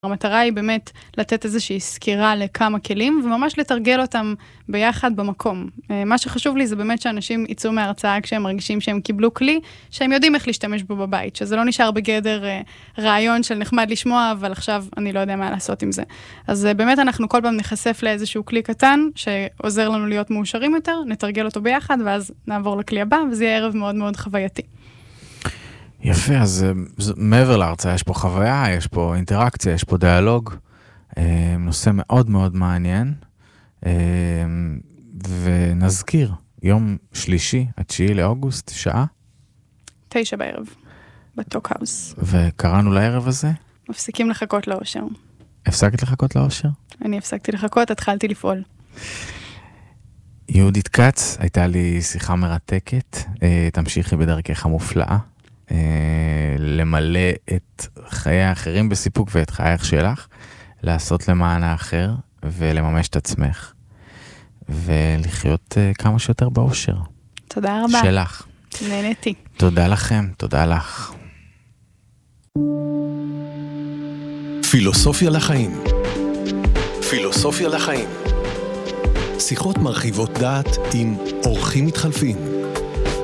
המטרה היא באמת לתת איזושהי סקירה לכמה כלים, וממש לתרגל אותם ביחד במקום. מה שחשוב לי זה באמת שאנשים יצאו מההרצאה כשהם מרגישים שהם קיבלו כלי, שהם יודעים איך להשתמש בו בבית, שזה לא נשאר בגדר רעיון של נחמד לשמוע, אבל עכשיו אני לא יודע מה לעשות עם זה. אז באמת אנחנו כל פעם נחשף לאיזשהו כלי קטן, שעוזר לנו להיות מאושרים יותר, נתרגל אותו ביחד, ואז נעבור לכלי הבא, וזה יהיה ערב מאוד מאוד חווייתי. יפה, אז מעבר להרצאה, יש פה חוויה, יש פה אינטראקציה, יש פה דיאלוג, נושא מאוד מאוד מעניין, ונזכיר, יום שלישי, 9 לאוגוסט, שעה? 9 בערב, בטוקהאוס. וקראנו לערב הזה? מפסיקים לחכות לאושר. הפסקת לחכות לאושר? אני הפסקתי לחכות, התחלתי לפעול. יהודית קץ, הייתה לי שיחה מרתקת, תמשיכי בדרכך המופלאה. למלא את חיי האחרים בסיפוק ואת חייך שלך, לעשות למען האחר ולממש את עצמך ולחיות כמה שיותר באושר. תודה רבה. שלך. נהניתי. תודה לכם, תודה לך. פילוסופיה לחיים. פילוסופיה לחיים. שיחות מרחיבות דעת עם אורחים מתחלפים.